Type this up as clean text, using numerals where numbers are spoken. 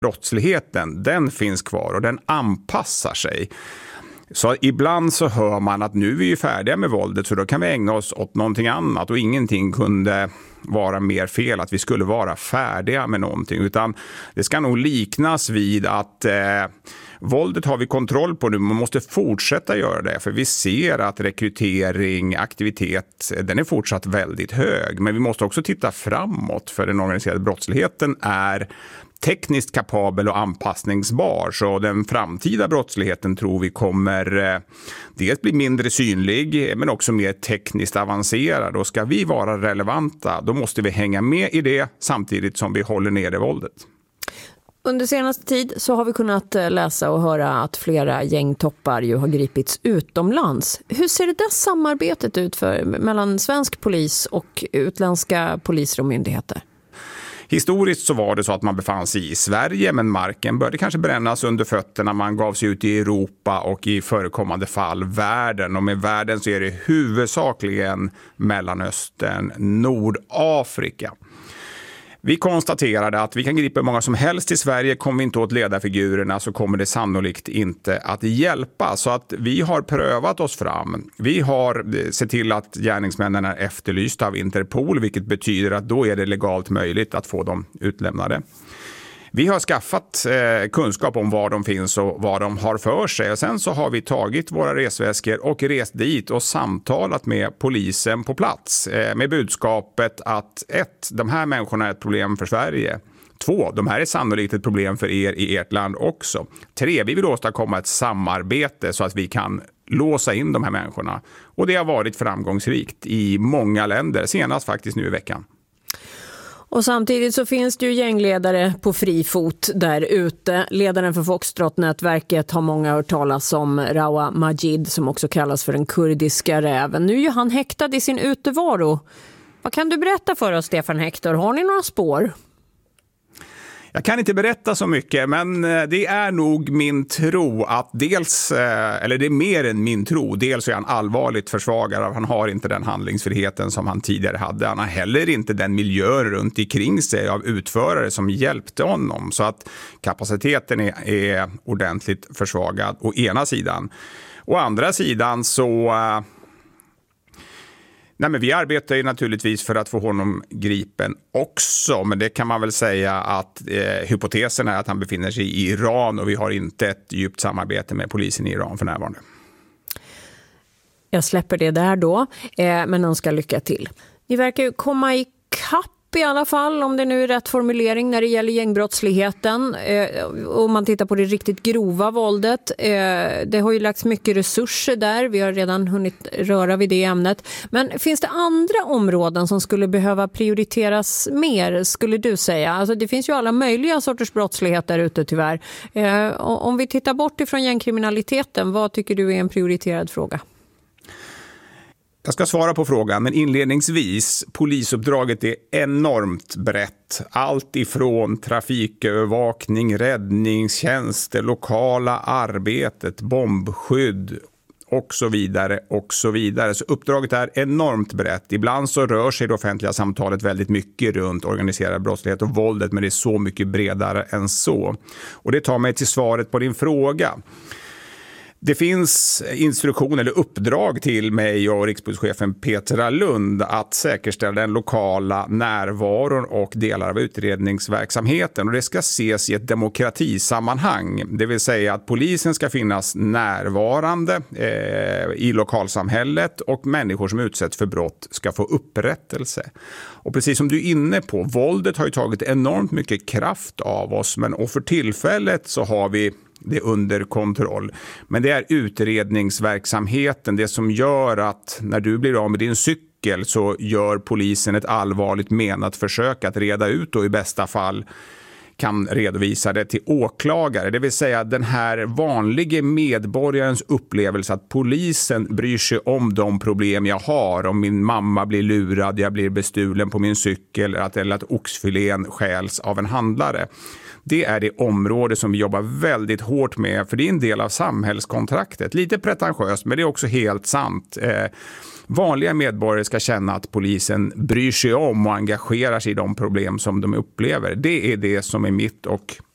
brottsligheten, den finns kvar och den anpassar sig. Så ibland så hör man att nu är vi ju färdiga med våldet så då kan vi ägna oss åt någonting annat och ingenting kunde vara mer fel att vi skulle vara färdiga med någonting, utan det ska nog liknas vid att våldet har vi kontroll på nu, man måste fortsätta göra det för vi ser att rekrytering, aktivitet, den är fortsatt väldigt hög, men vi måste också titta framåt för den organiserade brottsligheten är tekniskt kapabel och anpassningsbar, så den framtida brottsligheten tror vi kommer dels bli mindre synlig men också mer tekniskt avancerad, och ska vi vara relevanta då måste vi hänga med i det samtidigt som vi håller ner det våldet. Under senaste tid så har vi kunnat läsa och höra att flera gängtoppar ju har gripits utomlands. Hur ser det där samarbetet ut mellan svensk polis och utländska poliser och myndigheter? Historiskt så var det så att man befann sig i Sverige men marken började kanske brännas under fötterna. Man gav sig ut i Europa och i förekommande fall världen. Och med världen så är det huvudsakligen Mellanöstern, Nordafrika. Vi konstaterade att vi kan gripa många som helst i Sverige. Kommer vi inte åt ledarfigurerna så kommer det sannolikt inte att hjälpa. Så att vi har prövat oss fram. Vi har sett till att gärningsmännen är efterlysta av Interpol, vilket betyder att då är det legalt möjligt att få dem utlämnade. Vi har skaffat kunskap om var de finns och vad de har för sig. Och sen så har vi tagit våra resväskor och rest dit och samtalat med polisen på plats. Med budskapet att 1. De här människorna är ett problem för Sverige. 2. De här är sannolikt ett problem för er i ert land också. 3. Vi vill åstadkomma ett samarbete så att vi kan låsa in de här människorna. Och det har varit framgångsrikt i många länder, senast faktiskt nu i veckan. Och samtidigt så finns det ju gängledare på fri fot där ute. Ledaren för Foxtrot-nätverket har många hört talas om, Rawa Majid, som också kallas för den kurdiska räven. Nu är ju han häktad i sin utevaro. Vad kan du berätta för oss, Stefan Hector? Har ni några spår? Jag kan inte berätta så mycket, men det är nog min tro att dels, eller det är mer än min tro, dels är han allvarligt försvagad. Han har inte den handlingsfriheten som han tidigare hade. Han har heller inte den miljö runt omkring sig av utförare som hjälpte honom. Så att kapaciteten är ordentligt försvagad å ena sidan. Å andra sidan så... Nej, men vi arbetar ju naturligtvis för att få honom gripen också, men det kan man väl säga att hypotesen är att han befinner sig i Iran och vi har inte ett djupt samarbete med polisen i Iran för närvarande. Jag släpper det där då, men önskar lycka till. Ni verkar ju komma i kapp i alla fall, om det nu är rätt formulering när det gäller gängbrottsligheten. Om man tittar på det riktigt grova våldet. Det har ju lagts mycket resurser där. Vi har redan hunnit röra vid det ämnet. Men finns det andra områden som skulle behöva prioriteras mer, skulle du säga? Alltså det finns ju alla möjliga sorters brottslighet där ute tyvärr. Om vi tittar bort ifrån gängkriminaliteten, vad tycker du är en prioriterad fråga? Jag ska svara på frågan, men inledningsvis, polisuppdraget är enormt brett. Allt ifrån trafikövervakning, räddningstjänst, det lokala arbetet, bombskydd och så vidare och så vidare. Så uppdraget är enormt brett. Ibland så rör sig det offentliga samtalet väldigt mycket runt organiserad brottslighet och våldet, men det är så mycket bredare än så. Och det tar mig till svaret på din fråga. Det finns instruktion eller uppdrag till mig och rikspolischefen Petra Lund att säkerställa den lokala närvaron och delar av utredningsverksamheten. Och det ska ses i ett demokratisammanhang. Det vill säga att polisen ska finnas närvarande i lokalsamhället och människor som utsätts för brott ska få upprättelse. Och precis som du är inne på, våldet har ju tagit enormt mycket kraft av oss, och för tillfället så har vi det under kontroll. Men det är utredningsverksamheten, det som gör att när du blir av med din cykel så gör polisen ett allvarligt menat försök att reda ut och i bästa fall kan redovisa det till åklagare. Det vill säga den här vanliga medborgarens upplevelse att polisen bryr sig om de problem jag har. Om min mamma blir lurad, jag blir bestulen på min cykel eller att oxfilén stjäls av en handlare. Det är det område som vi jobbar väldigt hårt med, för det är en del av samhällskontraktet. Lite pretentiöst, men det är också helt sant. Vanliga medborgare ska känna att polisen bryr sig om och engagerar sig i de problem som de upplever. Det är det som är mitt och